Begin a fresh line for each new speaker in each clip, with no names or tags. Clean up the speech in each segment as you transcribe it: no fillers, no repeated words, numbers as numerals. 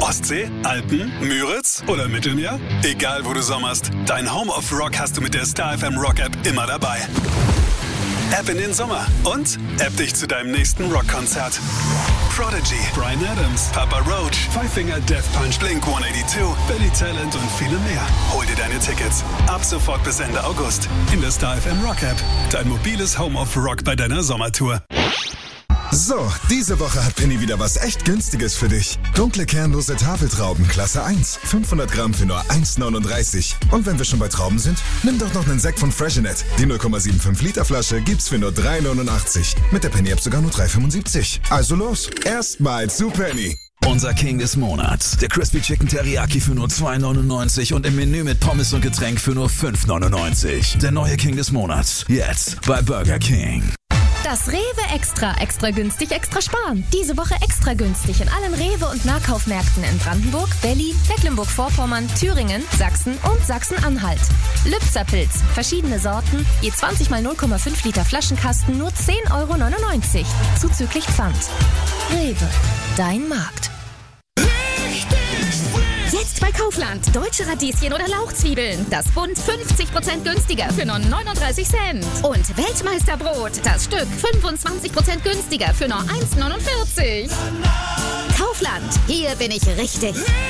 Ostsee, Alpen, Müritz oder Mittelmeer? Egal wo du sommerst, dein Home of Rock hast du mit der Star FM Rock App immer dabei. App in den Sommer und App dich zu deinem nächsten Rockkonzert. Prodigy, Bryan Adams, Papa Roach, Five Finger Death Punch, Blink-182, Billy Talent und viele mehr. Hol dir deine Tickets ab sofort bis Ende August in der Star FM Rock App. Dein mobiles Home of Rock bei deiner Sommertour.
So, diese Woche hat Penny wieder was echt Günstiges für dich. Dunkle kernlose Tafeltrauben, Klasse 1. 500 Gramm für nur 1,39. Und wenn wir schon bei Trauben sind, nimm doch noch einen Sekt von Freshenet. Die 0,75 Liter Flasche gibt's für nur 3,89. Mit der Penny-App sogar nur 3,75. Also los, erstmal zu Penny.
Unser King des Monats. Der Crispy Chicken Teriyaki für nur 2,99 und im Menü mit Pommes und Getränk für nur 5,99. Der neue King des Monats. Jetzt bei Burger King.
Das Rewe Extra günstig, extra sparen. Diese Woche extra günstig in allen Rewe- und Nahkaufmärkten in Brandenburg, Berlin, Mecklenburg-Vorpommern, Thüringen, Sachsen und Sachsen-Anhalt. Lübzer Pilz, verschiedene Sorten, je 20 mal 0,5 Liter Flaschenkasten, nur 10,99 €. Zuzüglich Pfand. Rewe, dein Markt.
Jetzt bei Kaufland. Deutsche Radieschen oder Lauchzwiebeln. Das Bund 50% günstiger für nur 39 Cent. Und Weltmeisterbrot. Das Stück 25% günstiger für nur 1,49 €. Kaufland. Hier bin ich richtig.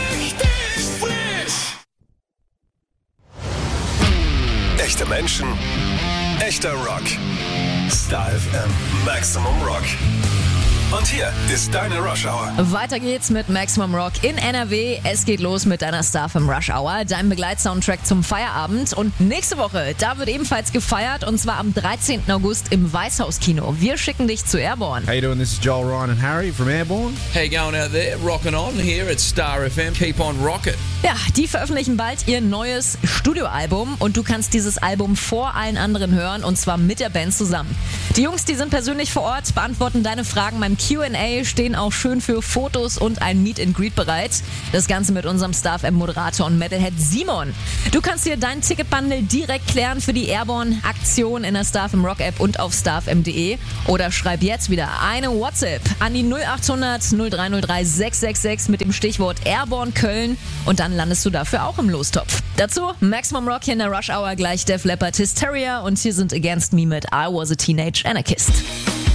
Echte Menschen, echter Rock. Star FM Maximum Rock. Und hier ist deine Rush Hour.
Weiter geht's mit Maximum Rock in NRW. Es geht los mit deiner Star FM Rush Hour, deinem Begleitsoundtrack zum Feierabend. Und nächste Woche, da wird ebenfalls gefeiert, und zwar am 13. August im Weißhauskino. Wir schicken dich zu Airborne.
How you doing? This is Joel, Ryan and Harry from Airborne.
Hey, going out there, rocking on here at Star FM. Keep on rocking.
Ja, die veröffentlichen bald ihr neues Studioalbum und du kannst dieses Album vor allen anderen hören, und zwar mit der Band zusammen. Die Jungs, die sind persönlich vor Ort, beantworten deine Fragen beim Q&A, stehen auch schön für Fotos und ein Meet and Greet bereit. Das Ganze mit unserem Star FM Moderator und Metalhead Simon. Du kannst dir dein Ticketbundle direkt klären für die Airborne-Aktion in der Star FM Rock App und auf starfm.de oder schreib jetzt wieder eine WhatsApp an die 0800 0303 666 mit dem Stichwort Airborne Köln und dann landest du dafür auch im Lostopf. Dazu Maximum Rock hier in der Rush Hour, gleich Def Leppard Hysteria und hier sind Against Me mit I Was a Teenage Anarchist.